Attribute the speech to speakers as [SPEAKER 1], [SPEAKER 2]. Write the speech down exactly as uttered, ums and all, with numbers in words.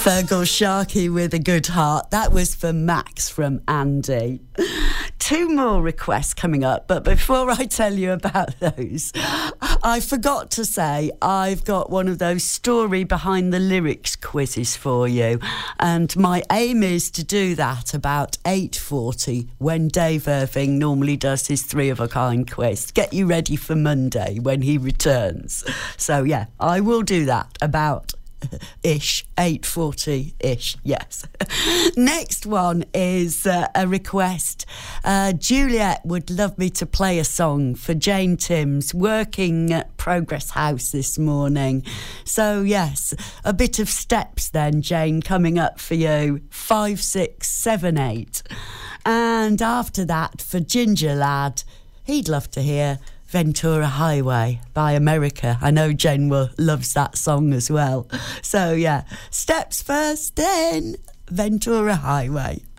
[SPEAKER 1] Fergal Sharkey with a good heart. That was for Max from Andy. Two more requests coming up, but before I tell you about those, I forgot to say I've got one of those story behind the lyrics quizzes for you, and my aim is to do that about eight forty when Dave Irving normally does his three of a kind quiz. Get you ready for Monday when he returns. So yeah, I will do that about ish, eight forty-ish, yes. Next one is uh, a request. Uh, Juliet would love me to play a song for Jane Timms, working at Progress House this morning. So, yes, a bit of Steps then, Jane, coming up for you. Five, six, seven, eight. And after that, for Ginger Lad, he'd love to hear Ventura Highway by America. I know Jen will, loves that song as well. So, yeah, Steps first, then Ventura Highway.